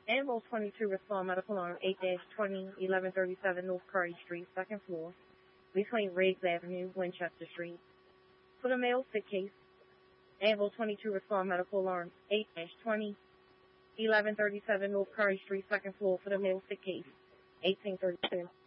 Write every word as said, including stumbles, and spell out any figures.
Anvil twenty-two, respond medical alarm eight twenty, eleven thirty-seven North Curry Street, second floor, between Riggs Avenue, Winchester Street. For the male sick case, Anvil twenty-two, respond medical alarm eight twenty, eleven thirty-seven North Curry Street, second floor. For the male sick case, eighteen thirty-two.